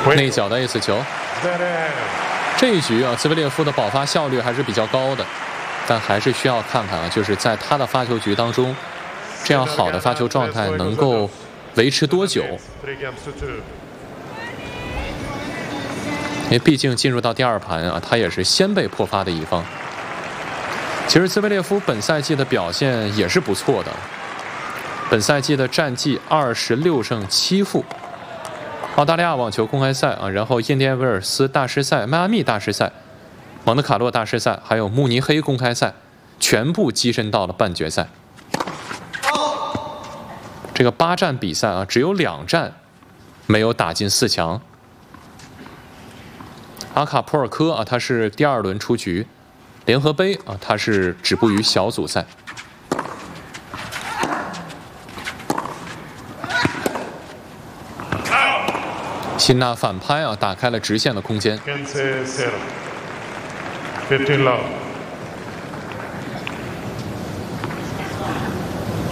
内角的 ace 球。这一局啊，兹维列夫的保发效率还是比较高的，但还是需要看看啊，就是在他的发球局当中，这样好的发球状态能够维持多久？因为毕竟进入到第2盘啊，他也是先被破发的一方。其实兹维列夫本赛季的表现也是不错的，本赛季的战绩26胜7负。澳大利亚网球公开赛啊，然后印第安维尔斯大师赛、迈阿密大师赛、蒙特卡洛大师赛，还有慕尼黑公开赛，全部跻身到了半决赛。这个8战比赛啊，只有2战没有打进4强。阿卡普尔科啊，他是第2轮出局；联合杯啊，他是止步于小组赛。辛纳反拍啊，打开了直线的空间。 15 love。